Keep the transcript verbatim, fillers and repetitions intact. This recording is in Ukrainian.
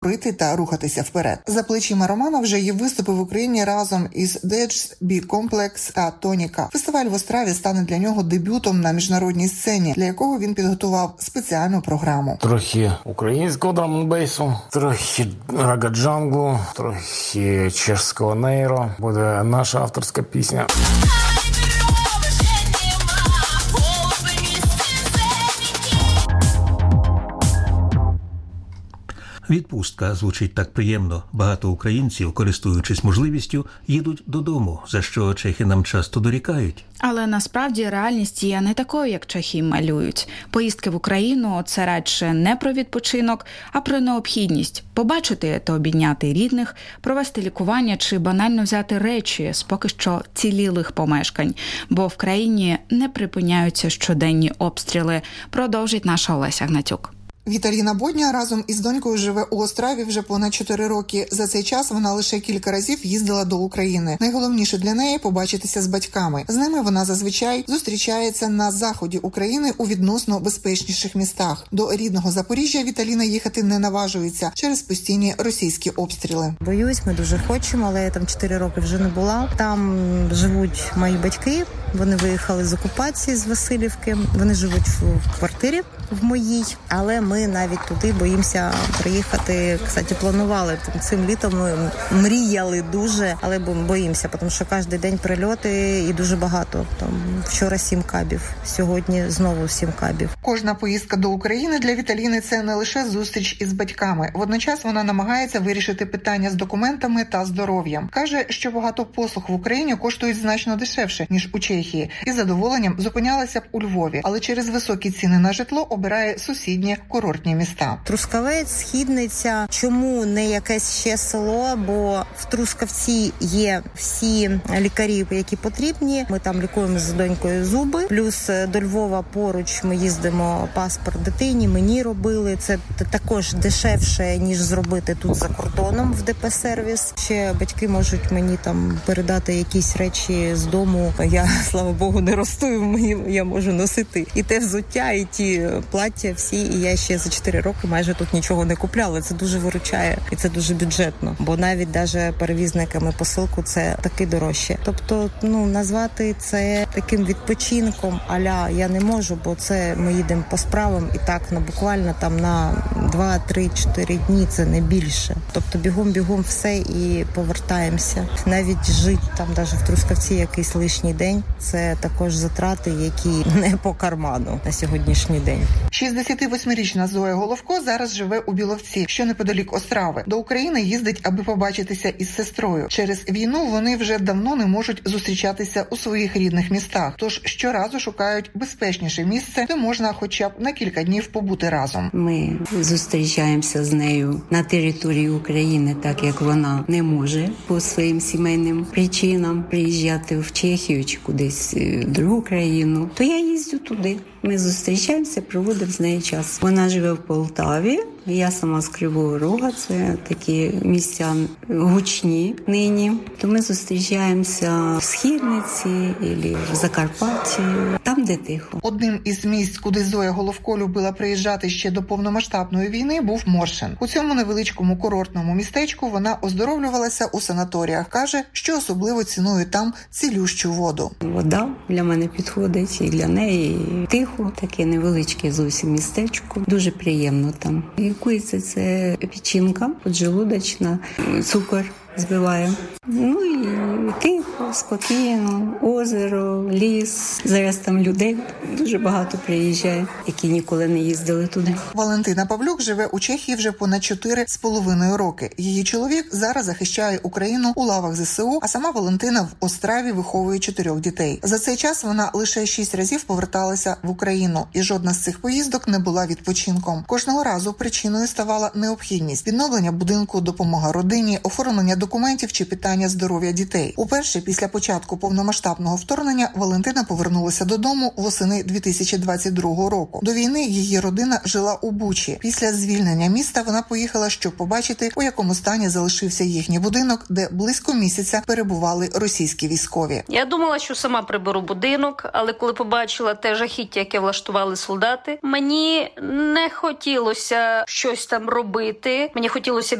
прийти та рухатися вперед. За плечима Романа вже є виступи в Україні разом із Dej B-Complex та Тоніка. Фестиваль в Острові стане для нього дебютом на міжнародній сцені, для якого він підготував спеціальну програму. Трохи українського драм-н-бейсу, трохи рага-джанглу, трохи чешського нейро. Буде наша авторська пісня. Відпустка звучить так приємно. Багато українців, користуючись можливістю, їдуть додому, за що чехи нам часто дорікають. Але насправді реальність є не такою, як чехи малюють. Поїздки в Україну – це радше не про відпочинок, а про необхідність побачити та обійняти рідних, провести лікування чи банально взяти речі з поки що цілілих помешкань. Бо в країні не припиняються щоденні обстріли, продовжить наша Олеся Гнатюк. Віталіна Бодня разом із донькою живе у Острові вже понад чотири роки. За цей час вона лише кілька разів їздила до України. Найголовніше для неї – побачитися з батьками. З ними вона зазвичай зустрічається на заході України у відносно безпечніших містах. До рідного Запоріжжя Віталіна їхати не наважується через постійні російські обстріли. Боюсь, ми дуже хочемо, але я там чотири роки вже не була. Там живуть мої батьки. Вони виїхали з окупації, з Василівки. Вони живуть в квартирі в моїй, але ми навіть туди боїмося приїхати. Кстати, планували цим літом, ми мріяли дуже, але боїмося, тому що кожен день прильоти і дуже багато. Там вчора сім кабів, сьогодні знову сім кабів. Кожна поїздка до України для Віталіни – це не лише зустріч із батьками. Водночас вона намагається вирішити питання з документами та здоров'ям. Каже, що багато послуг в Україні коштують значно дешевше, ніж у Чехії. Із задоволенням зупинялася б у Львові, але через високі ціни на житло обирає сусідні курортні міста. Трускавець, Східниця. Чому не якесь ще село? Бо в Трускавці є всі лікарі, які потрібні. Ми там лікуємо з донькою зуби. Плюс до Львова поруч ми їздимо, паспорт дитині, мені робили. Це також дешевше, ніж зробити тут за кордоном в ДП-сервіс. Ще батьки можуть мені там передати якісь речі з дому. Я, слава Богу, не ростую, мені я можу носити і те взуття, і ті плаття всі. І я ще за чотири роки майже тут нічого не купляла. Це дуже виручає і це дуже бюджетно. Бо навіть даже перевізниками посилку це таки дорожче. Тобто, ну, назвати це таким відпочинком а-ля я не можу, бо це ми їдемо по справам і так на буквально там на два, три, чотири дні, це не більше. Тобто бігом-бігом все і повертаємося. Навіть жити там навіть в Трускавці якийсь лишній день, це також затрати, які не по карману на сьогоднішній день. шістдесятивосьмирічна Зоя Головко зараз живе у Біловці, що неподалік Острави. До України їздить, аби побачитися із сестрою. Через війну вони вже давно не можуть зустрічатися у своїх рідних містах, тож щоразу шукають безпечніше місце, де можна хоча б на кілька днів побути разом. Ми зустрічаємося з нею на території України, так як вона не може по своїм сімейним причинам приїжджати в Чехію чи кудись в другу країну, то я їздю туди. Ми зустрічаємося, проводимо з нею час. Вона живе в Полтаві, я сама з Кривого Рога, це такі місця гучні нині. То ми зустрічаємося в Східниці або в Закарпатті, там, де тихо. Одним із місць, куди Зоя Головко любила приїжджати ще до повномасштабної війни, був Моршин. У цьому невеличкому курортному містечку вона оздоровлювалася у санаторіях. Каже, що особливо цінує там цілющу воду. Вода для мене підходить і для неї. Тихо, таке невеличке зовсім містечко. Дуже приємно там. Лікується це печінка, поджелудочна, цукор збиває. Ну і тихо, спокійно, озеро, ліс. Зараз там людей дуже багато приїжджає, які ніколи не їздили туди. Валентина Павлюк живе у Чехії вже понад чотири з половиною роки. Її чоловік зараз захищає Україну у лавах зе се у, а сама Валентина в Острові виховує чотирьох дітей. За цей час вона лише шість разів поверталася в Україну, і жодна з цих поїздок не була відпочинком. Кожного разу причиною ставала необхідність відновлення будинку, допомога родині, оформлення документів чи питання здоров'я дітей. Уперше після Після початку повномасштабного вторгнення Валентина повернулася додому восени дві тисячі двадцять другого року. До війни її родина жила у Бучі. Після звільнення міста вона поїхала, щоб побачити, у якому стані залишився їхній будинок, де близько місяця перебували російські військові. Я думала, що сама приберу будинок, але коли побачила те жахіття, яке влаштували солдати, мені не хотілося щось там робити. Мені хотілося